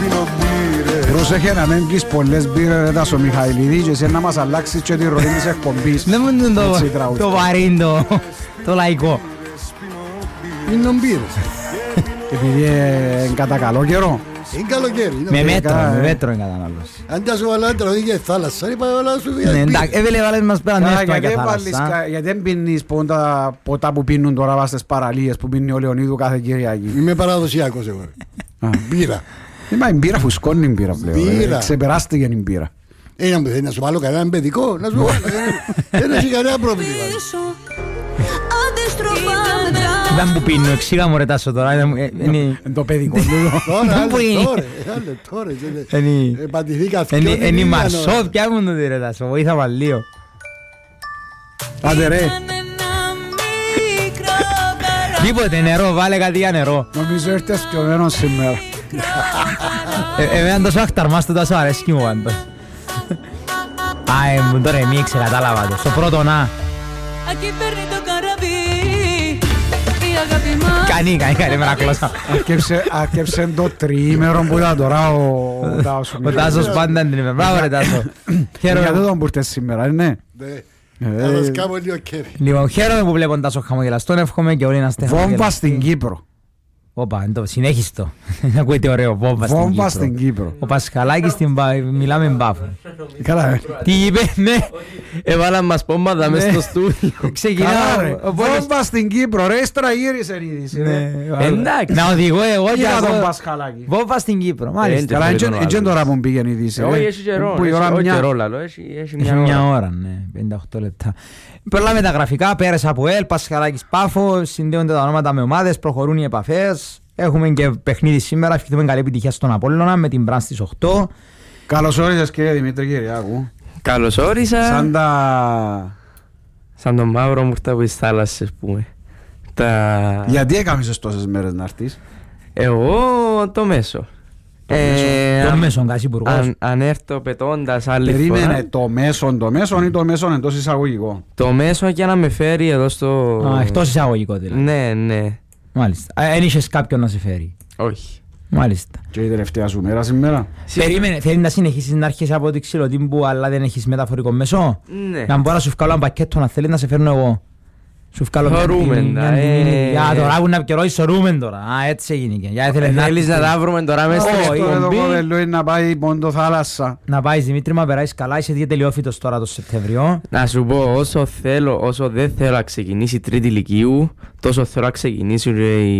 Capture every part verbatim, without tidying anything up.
Πρόσεχε να μην πεις πολλές μπύρες ρε Τάσο Μιχαηλίδη και εσύ να μας αλλάξεις και τη ροή της εκπομπής. Δεν μου είναι το βαρύντο, το λαϊκό. Είναι μπύρες. Επειδή είναι κατά καλό καιρό. Είναι καλοκαίρι. Με μέτρο, με μέτρο είναι κατανάλωση. Αν τα σου βάλω τραγωδί και θάλασσα, είπα όλα σου Ναι, εντάξει, έβελε βάλες μας πέραν έστω και θάλασσα. Γιατί δεν πίνεις τα ποτά που πίνουν τώρα βάσει στις παραλίες που πίνει ο Λεωνίδου κάθε Κυριακή. Είμαι παραδοσιακός εγώ. Μπύρα. Μα η μπύρα φουσκώνει η μπύρα πλέον. Ξεπεράστηκε η μπύρα. Ένα μου θέλει να σου βάλω κανέναν παιδικό, να σου βάλω. Δεν έχει κανένα πρόβλημα. Δεν που πίνω, εξήγα μου ρε Τάσο τώρα. Είναι το παιδικό του. Τώρα, τώρα. Πατηθήκα αυτό. Είναι η μασό, πια μου το ρε Τάσο, βοήθα βαλείο. Άντε ρε. Τίποτε νερό, βάλε κάτι για νερό. Νομίζω έρθει ασκιωμένος σήμερα. Εμένα τόσο αχταρμάς του τόσο αρέσκει μου πάντως. Α, τώρα εμείς ξεκατάλαβα το. Στο πρώτο να. Κανεί, κανεί, κανεί μερακλώσα. Αρκέψε το τριήμερο που ήταν τώρα ο Τάσος. Ο Τάσος πάντα την είπε. Μπράβο ρε Τάσο. Γιατί τον που ήρθες σήμερα, ναι. Θα σας κάνω λίγο κέφι. Λοιπόν, χαίρομαι που βλέπω τον Τάσο χαμογελαστόν, εύχομαι και όλοι να είστε χαμογελαστοί. Βόμβα στην Κύπρο. Όπα, συνέχισε το. Ακούετε ωραίο, βόμβα στην Κύπρο. Ο Πασχαλάκης μιλάμε μπάφο. Καλά, τι είπε, ναι. Έβαλαν μας πόμπαδα μες στο στούντιο. Ξεκινάμε. Βόμβα στην Κύπρο, ρε, στραγύρισε η είδηση. Εντάξει, να οδηγώ εγώ για τον Πασχαλάκη. Βόμβα στην Κύπρο, μάλιστα. Καλά, έτσι τώρα που πήγαινε η είδηση. Όχι, έχει καιρό, έχει καιρό λαλό, έχει μια ώρα, ναι, πενήντα οκτώ λεπτά. Πολλά μεταγραφικά, Πέρες από ΕΛ, Πασχαλάκης Πάφο, συνδέονται τα ονόματα με ομάδες, προχωρούν οι επαφές. Έχουμε και παιχνίδι σήμερα, ευχηθούμε καλή επιτυχία στον Απόλλωνα με την Μπραν στις οκτώ. Καλώς όρισες κύριε Δημήτρη Κυριάκου. Καλώς όρισα. Σαν τα... Σαν τον μαύρο μου ήρθα από τις θάλασσες πούμε. Τα... Γιατί έκαμες τόσες μέρες να έρθεις? Εγώ το μέσο. Ε, το μέσον, κάση υπουργός. Αν, αν έρθω πετώντας άλλη Περίμενε, φορά. Περίμενε το μέσον, το μέσον ή το μέσον εντός εισαγωγικό? Το μέσο για να με φέρει εδώ στο... Α, εκτός εισαγωγικό δηλαδή. Ναι, ναι. Μάλιστα. Εν είχες κάποιον να σε φέρει? Όχι. Μάλιστα. Και η τελευταία σου μέρα σήμερα? Περίμενε, θέλει να συνεχίσεις να έρχεσαι από τη Ξυλοτύμπου αλλά δεν έχεις μεταφορικό μέσο? Ναι. Να μπορώ να σου βγάλω ένα πακέτο να θέλεις να σε φέρνω εγώ. Σου βγάλω μια... Για τώρα που να καιρό ισορούμε τώρα. Α, έτσι έγινε. Θέλεις να τα βρούμε τώρα μέσα στην εκπομπή? Όχι, να πάει πόντο θάλασσα. Να πάει Δημήτρη, μα περάσεις καλά, είσαι διατελειόφυτος τώρα το Σεπτέμβριο. Να σου πω, όσο θέλω, όσο δεν θέλω να ξεκινήσει η τρίτη ηλικίου, τόσο θέλω να ξεκινήσουν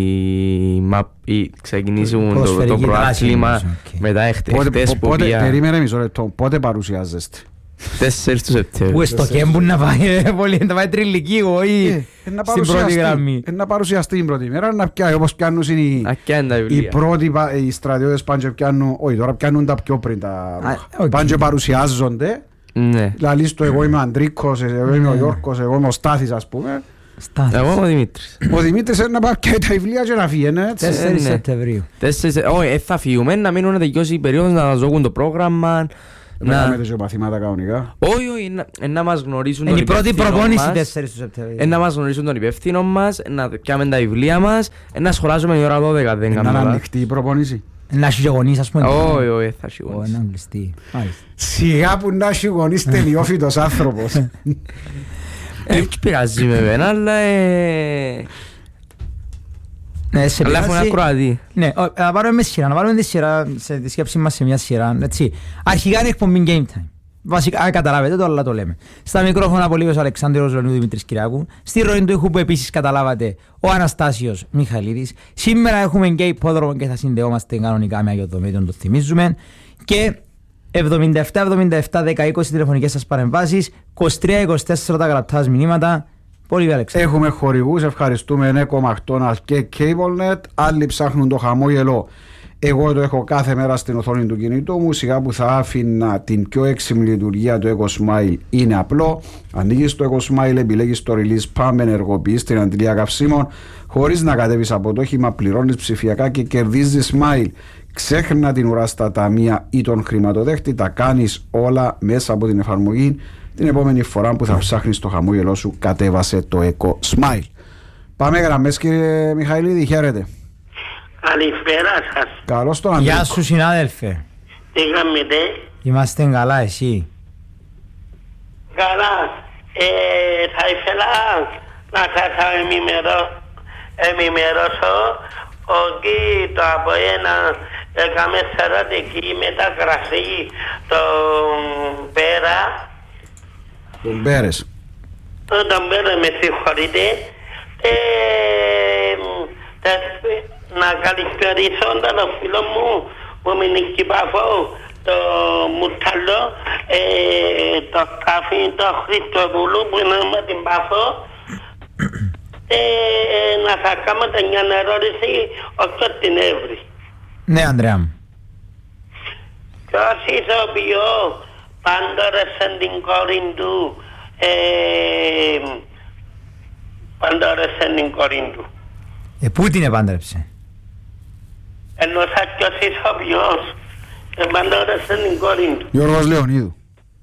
το προάθλημα μετά εχτες που πια... Περίμενε μισό λεπτό, πότε παρουσιάζεστε? τέσσερις του Σεπτέμβρη. Πού στο Κέμπου να πάει, πολύ, να πάει τριλικίου ή στην πρώτη γραμμή? Να παρουσιαστεί την πρώτη μέρα, να πιάει όπως πιάνουν οι πρώτοι οι στρατιώτες πάνε και πιάνουν, όχι τώρα πιάνουν τα πιο πριν, πάνε και παρουσιάζονται. Δηλαδή στο εγώ είμαι ο Αντρίκος, εγώ είμαι ο Γιώργος, εγώ είμαι ο Στάθης ας πούμε. Εγώ είμαι ο Δημήτρης. Ο Δημήτρης είναι να πάει και τα βιβλία και να φύγει, έτσι. τέσσερις Σεπτεμβρίου. Όχι, θα φύγουμε, να μείνουν να τελειώσει η περίοδος, να δώσουν το πρόγραμμα. Να κάνετε και μαθήματα κανονικά. Όχι, όχι, να μας γνωρίσουν τον υπεύθυνο μας. Είναι η πρώτη προπόνηση τέσσερις του Σεπτεμβρίου. Να μας γνωρίσουν τον υπεύθυνο μας, να πιάμε τα βιβλία μας, να σχολάσουμε η ώρα δώδεκα. Να είναι ανοιχτή η προπόνηση. Να έχει γονείς ας πούμε. Όχι, όχι, θα έχει γονείς. Να κλειστεί. Σιγά που να έχει γονείς τελειόφυτος άνθρωπος. Έτσι πειράζει με εμένα, αλλά... Ναι, σε αλλά έχουν ακροατή. Ναι, να πάρουμε με σειρά, να πάρουμε τη σειρά, σε τη σκέψη μας σε μια σειρά, έτσι. Αρχικά είναι εκπομπή Game Time. Βασικά, καταλάβετε το, αλλά το λέμε. Στα μικρόφωνα από λίγος Αλεξάνδρος Λεωνίδου Δημήτρης Κυριάκου. Στη ροή του ήχου που επίσης καταλάβατε ο Αναστάσιος Μιχαλίδης. Σήμερα έχουμε και υπόδρομο και θα συνδεόμαστε κανονικά με Άγιο Δομήτων, το θυμίζουμε. Και εβδομήντα επτά εβδομήντα επτά δέκα είκοσι τηλεφωνικές σας παρεμβάσεις, είκοσι τρία είκοσι τέσσερα τα γραπτά μηνύματα. Πολύ Αλεξάνδρου. Έχουμε χορηγούς, ευχαριστούμε Νέκο McDonald's και CableNet. Άλλοι ψάχνουν το χαμόγελο. Εγώ το έχω κάθε μέρα στην οθόνη του κινητού μου. Σιγά που θα άφηνα την πιο έξυπνη λειτουργία του EcoSmile. Είναι απλό. Ανοίγεις το EcoSmile, επιλέγεις το release, πάμε ενεργοποιείς την αντιλία καυσίμων. Χωρίς να κατέβεις από το όχημα, πληρώνεις ψηφιακά και κερδίζεις Smile. Ξέχνα την ουρά στα ταμεία ή τον χρηματοδέχτη. Τα κάνεις όλα μέσα από την εφαρμογή. Την επόμενη φορά που θα ψάχνεις το χαμόγελό σου, κατέβασε το EcoSmile. Πάμε γραμμές κύριε Μιχαηλίδη, χαίρετε. Καλησπέρα σας. Καλώς τον Αντρίκο. Γεια σου συνάδελφε. Τι κάνετε? Είμαστε καλά, εσύ? Καλά. Ε, θα ήθελα να σας ενημερώ, ενημερώσω ότι το από ένα έκαμε θεωρητική μεταγραφή τον Πέρα. Τον Πέρες. Τον Πέρα, με συγχωρείτε. Ε, να καλησπερίσω τον φίλο μου που μείνει στην Παφό, το Μουταλό, ε, το Καφί, το Χριστοδούλου που είναι με την Παφό. Ε, να θα κάνετε μια ερώτηση όσο την Εύρη. Ναι, Ανδρέα μου. Ποιος ηθοποιό πάντορεσε την κόρη του, ε, πάντορεσε την κόρη του. Ε, πού την επάντρεψε? Ενώ σαν ποιος ηθοποιός πάντορεσε την κόρη του. Γιώργος Λεωνίδου.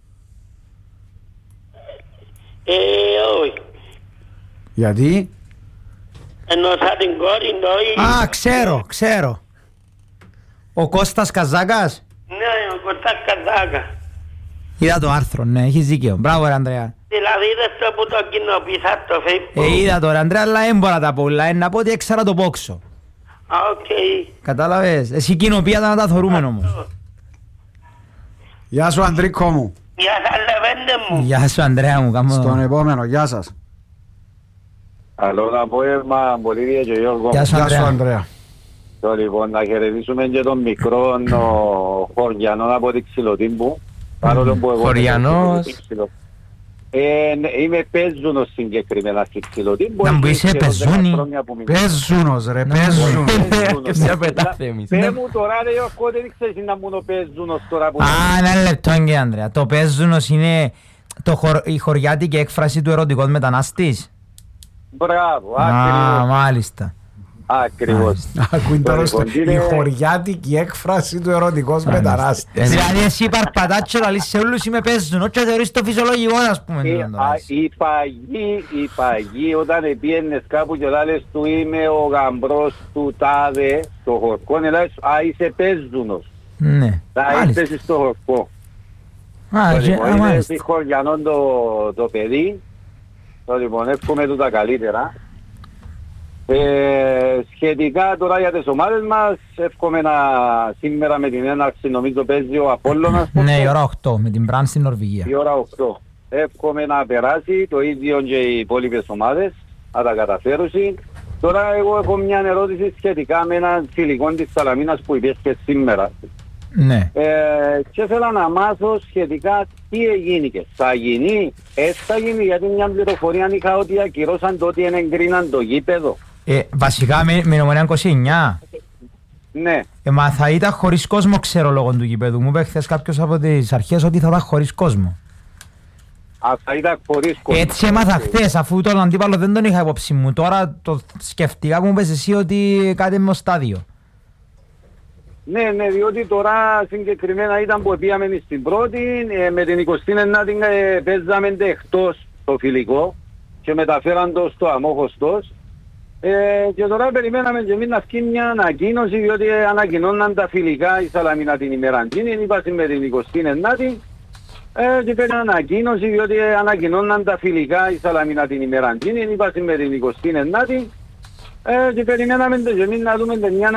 Ε, όχι. Γιατί? Ενώ σαν την κόρη του, όχι. Α, ξέρω, ξέρω. Ο Κώστας Καζάκας. Ναι, ο Κωστάς Καζάκα. Είδα το άρθρο, ναι, έχεις δίκαιο. Μπράβο ρε Ανδρέα. Δηλαδή δεν το που το κοινοποίησα στο Facebook. Ε, είδα το ρε Ανδρέα, αλλά δεν μπορώ να τα πω όλα. Ε, να πω ότι έξερα το πόξο. Α, οκ. Κατάλαβες. Εσύ κοινοποίητα να τα θωρούμε όμως. Γεια σου Αντρίκο μου. Γεια σας λεβέντε μου. Γεια σου Ανδρέα μου. Κάμω... Στον επόμενο, γεια σας. Καλό απόγευμα, Πολύδια και Γιώργο. Γεια σου Γεια σου Ανδρέα. Ανδρέα. Το, λοιπόν, να χαιρετήσουμε και τον μικρό ο, Χωριανό από την Ξυλοτύμπου. Παρόλο που εγώ... Χωριανός. Ε, ναι, είμαι παίζουνος συγκεκριμένα στην Ξυλοτύμπου. Να μου πεις, ε, πεζούνι. Παίζουνος ρε, παίζουνος. Ποια πετάτε εμείς. Πες μου τώρα ρε Γιώργο, δεν ξέρεις να μου το παίζουνος τώρα που... Α, ένα λεπτό και Ανδρέα. Το παίζουνος είναι το χορ... η χωριάτικη έκφραση του ερωτικού μετανάστης. Μπράβο, Α, ακριβώς. μάλιστα. Ακριβώς. Ακούει τώρα στο- Λοιπόν, η είναι- χωριάτικη έκφραση του ερωτικός μετανάστη. Ε, Δηλαδή εσύ παρπατάς και λαλείς σε όλους είμαι παίζουνο και θεωρείς το φυσιολογικό ας πούμε. Ε, τούτον τώρα, α, εσύ. η παγή, η παγή όταν πήγαινες κάπου και λάλες του είμαι ο γαμπρός του τάδε στο χορκό, λες α είσαι παίζουνος, Ναι, θα μάλιστα. είσαι στο χορκό. Α, Το και- λοιπόν, α, είναι μάλιστα. συγχωριανό το, το παιδί, το λοιπόν εύχομαι του τα καλύτερα. Ε, σχετικά τώρα για τις ομάδες μας, εύχομαι να σήμερα με την έναρξη νομίζω παίζει ο Απόλλωνας. Ναι, η ώρα οκτώ με την Μπραν στην Νορβηγία. Η ώρα οκτώ. Εύχομαι να περάσει το ίδιο και οι υπόλοιπες ομάδες, να τα καταφέρουν. Τώρα εγώ έχω μια ερώτηση σχετικά με ένα φιλικό της Σαλαμίνας που υπήρχε σήμερα. Ναι. Ε, και θέλω να μάθω σχετικά τι έγινε και θα γίνει, ε, θα γίνει, γιατί μια πληροφορία είχα ότι ακυρώσαν το ότι εγκρίναν το γήπεδο. Ε, βασικά με, με νομονία είκοσι εννιά. Ναι, Ε, μα θα ήταν χωρίς κόσμο, ξέρω λόγω του γηπέδου. Μου είπε χθες κάποιος από τις αρχές ότι θα ήταν χωρίς κόσμο. αυτά ήταν χωρίς κόσμο. Έτσι έμαθα χθες, αφού τον αντίπαλο δεν τον είχα υπόψη μου. Τώρα το σκεφτικά μου είπες εσύ ότι κάτι με στάδιο. Ναι, ναι, διότι τώρα συγκεκριμένα ήταν που πήγαμε στην πρώτη, ε, με την εικοστή ενάτη ε, παίζαμε εκτός το φιλικό και μεταφέραν το στο αμόχωστος. Ε, και τώρα περιμέναμε και εμείς να βγει μια ανακοίνωση, διότι ε, ανακοινώναν τα φιλικά η Σαλαμίνα την ημέρα εκείνη, είπαμε με την εικοστή ενάτη. Ε, και πήρε ανακοίνωση, διότι ε, ανακοινώναν τα φιλικά η Σαλαμίνα την ημέρα εκείνη, είπαμε με την εικοστή ενάτη. Ε, και περιμέναμε και εμείς να δούμε μια